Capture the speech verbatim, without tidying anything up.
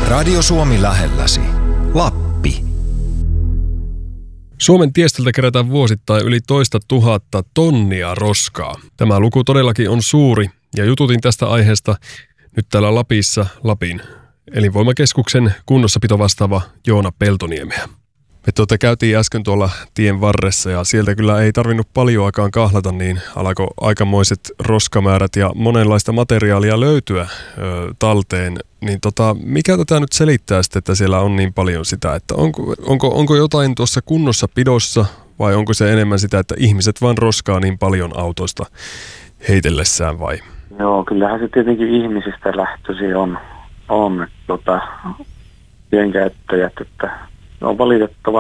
Radio Suomi lähelläsi. Lappi. Suomen tiestöltä kerätään vuosittain yli toista tuhatta tonnia roskaa. Tämä luku todellakin on suuri ja jututin tästä aiheesta nyt täällä Lapissa Lapin elinvoimakeskuksen kunnossapito vastaava Joona Peltoniemeä. Me tuota käytiin äsken tuolla tien varressa ja sieltä kyllä ei tarvinnut paljoakaan kahlata, niin alkoi aikamoiset roskamäärät ja monenlaista materiaalia löytyä ö, talteen. Niin tota, mikä tätä nyt selittää sitten, että siellä on niin paljon sitä, että onko, onko, onko jotain tuossa kunnossapidossa vai onko se enemmän sitä, että ihmiset vaan roskaa niin paljon autosta heitellessään vai? Joo, kyllähän se tietenkin ihmisistä lähtöisin on, on että tota, tienkäyttäjät, että on valitettava